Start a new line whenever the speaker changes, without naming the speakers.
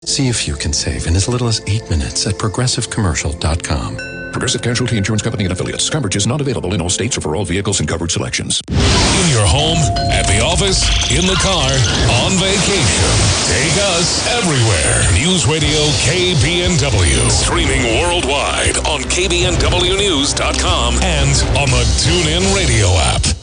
See if you can save in as little as 8 minutes at progressivecommercial.com.
Progressive Casualty Insurance Company and Affiliates. Coverage is not available in all states or for all vehicles and coverage selections.
In your home, at the office, in the car, on vacation. Take us everywhere. News Radio KBNW. Streaming worldwide on KBNWnews.com and on the TuneIn Radio app.